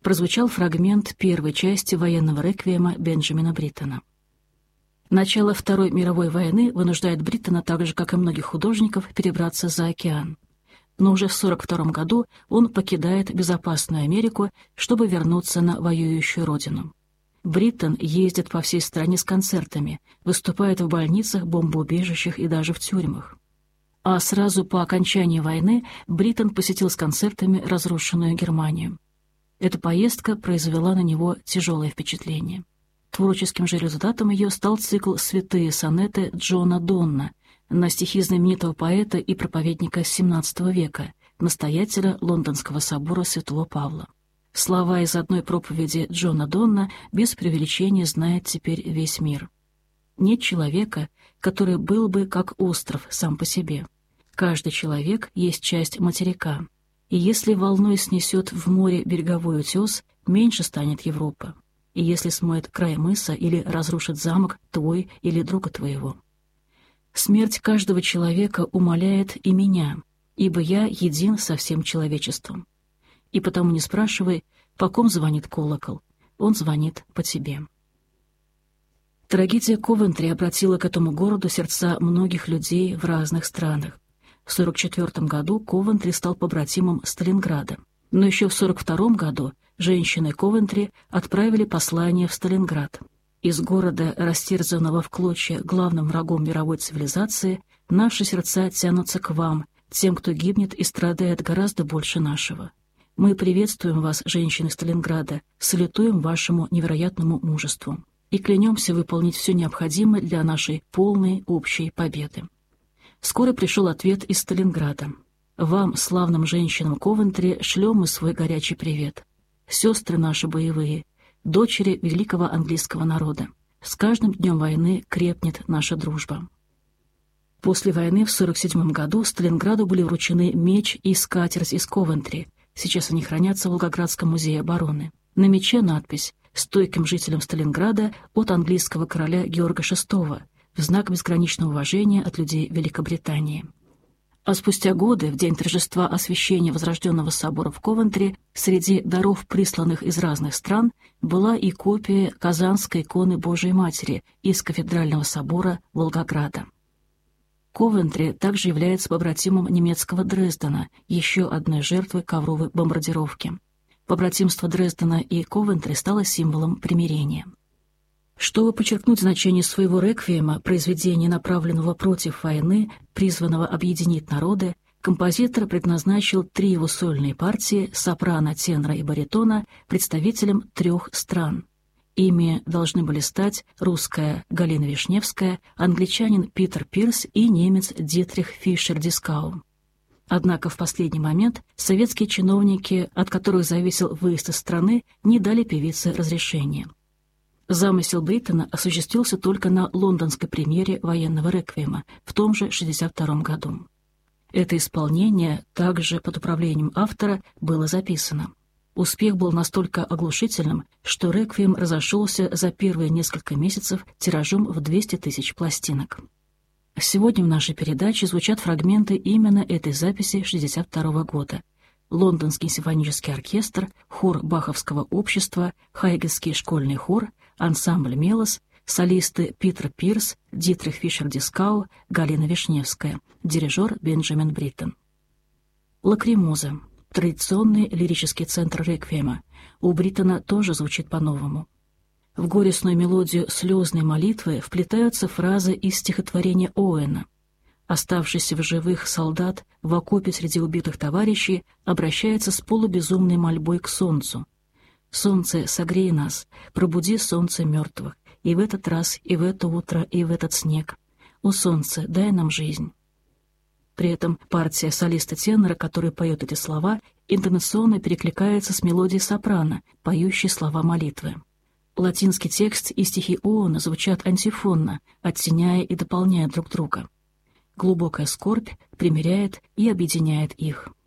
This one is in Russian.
прозвучал фрагмент первой части военного реквиема Бенджамина Бриттона. Начало Второй мировой войны вынуждает Бриттона, так же, как и многих художников, перебраться за океан. Но уже в 1942 году он покидает безопасную Америку, чтобы вернуться на воюющую родину. Бриттон ездит по всей стране с концертами, выступает в больницах, бомбоубежищах и даже в тюрьмах. А сразу по окончании войны Бриттон посетил с концертами разрушенную Германию. Эта поездка произвела на него тяжелое впечатление. Творческим же результатом ее стал цикл «Святые сонеты» Джона Донна на стихи знаменитого поэта и проповедника XVII века, настоятеля Лондонского собора Святого Павла. Слова из одной проповеди Джона Донна без преувеличения знает теперь весь мир. Нет человека, который был бы как остров сам по себе. Каждый человек есть часть материка. И если волной снесет в море береговой утес, меньше станет Европа. И если смоет край мыса или разрушит замок твой или друга твоего. Смерть каждого человека умаляет и меня, ибо я един со всем человечеством. И потому не спрашивай, по ком звонит колокол, он звонит по тебе. Трагедия Ковентри обратила к этому городу сердца многих людей в разных странах. В 1944 году Ковентри стал побратимом Сталинграда. Но еще в 1942 году женщины Ковентри отправили послание в Сталинград. Из города, растерзанного в клочья главным врагом мировой цивилизации, наши сердца тянутся к вам, тем, кто гибнет и страдает гораздо больше нашего. Мы приветствуем вас, женщины Сталинграда, салютуем вашему невероятному мужеству и клянемся выполнить все необходимое для нашей полной общей победы. Скоро пришел ответ из Сталинграда. Вам, славным женщинам Ковентри, шлем мы свой горячий привет. Сестры наши боевые, дочери великого английского народа. С каждым днем войны крепнет наша дружба. После войны в 1947 году Сталинграду были вручены меч и скатерть из Ковентри. Сейчас они хранятся в Волгоградском музее обороны. На мече надпись «Стойким жителям Сталинграда от английского короля Георга VI» в знак безграничного уважения от людей Великобритании. А спустя годы, в день торжества освящения Возрожденного собора в Ковентри, среди даров, присланных из разных стран, была и копия Казанской иконы Божией Матери из кафедрального собора Волгограда. Ковентри также является побратимом немецкого Дрездена, еще одной жертвой ковровой бомбардировки. Побратимство Дрездена и Ковентри стало символом примирения. Чтобы подчеркнуть значение своего реквиема, произведения, направленного против войны, призванного объединить народы, композитор предназначил 3 его сольные партии сопрано, тенора и баритона представителям 3 стран. Ими должны были стать русская Галина Вишневская, англичанин Питер Пирс и немец Дитрих Фишер-Дискау. Однако в последний момент советские чиновники, от которых зависел выезд из страны, не дали певице разрешения. Замысел Бриттона осуществился только на лондонской премьере военного реквиема в том же 1962 году. Это исполнение, также под управлением автора, было записано. Успех был настолько оглушительным, что реквием разошелся за первые несколько месяцев тиражом в 200 тысяч пластинок. Сегодня в нашей передаче звучат фрагменты именно этой записи 1962 года. Лондонский симфонический оркестр, хор Баховского общества, Хайгетский школьный хор, ансамбль «Мелос», солисты Питер Пирс, Дитрих Фишер-Дискау, Галина Вишневская, дирижер Бенджамин Бриттон. «Лакримоза» — традиционный лирический центр реквиема. У Бриттона тоже звучит по-новому. В горестную мелодию слезной молитвы вплетаются фразы из стихотворения Оуэна. Оставшийся в живых солдат в окопе среди убитых товарищей обращается с полубезумной мольбой к солнцу. «Солнце, согрей нас, пробуди солнце мертвых, и в этот раз, и в это утро, и в этот снег. О, солнце, дай нам жизнь». При этом партия солиста-тенора, который поет эти слова, интонационно перекликается с мелодией сопрано, поющей слова молитвы. Латинский текст и стихи Оуэна звучат антифонно, оттеняя и дополняя друг друга. Глубокая скорбь примиряет и объединяет их.